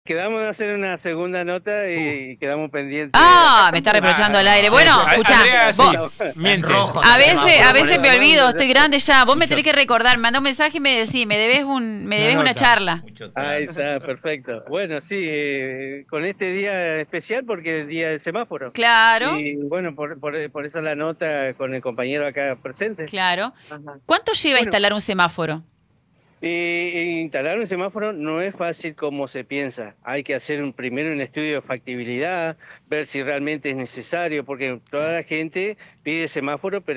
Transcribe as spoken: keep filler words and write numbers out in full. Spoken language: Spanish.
quedamos de hacer una segunda nota y uh. quedamos pendientes. Ah, me está reprochando al aire. Bueno, sí, escuchá, Andrea, vos, sí, miente. Rojo, a veces, semáforo, a veces me eso. olvido, estoy grande ya. Vos me tenés que recordar, mandá un mensaje y me decís, me debes un, me debes Una una nota. charla. Ahí está, perfecto. Bueno, sí, eh, con este día especial porque es el día del semáforo. Claro, Y bueno, por, por, por eso la nota con el compañero acá presente. claro. Ajá. ¿Cuánto lleva Bueno. instalar un semáforo? Y instalar un semáforo no es fácil como se piensa. Hay que hacer un, primero un estudio de factibilidad, ver si realmente es necesario, porque toda la gente pide semáforo, pero